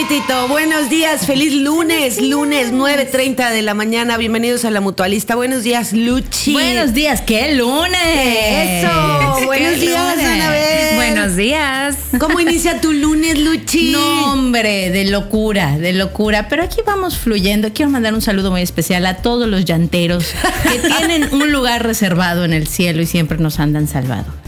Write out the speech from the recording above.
Tito. Buenos días, feliz lunes 9:30 de la mañana. Bienvenidos a La Mutualista. Buenos días, Luchi. Buenos días, ¡qué lunes! Eso, buenos días, Anabel. Buenos días. ¿Cómo inicia tu lunes, Luchi? No, hombre, de locura. Pero aquí vamos fluyendo. Quiero mandar un saludo muy especial a todos los llanteros que tienen un lugar reservado en el cielo y siempre nos andan salvando.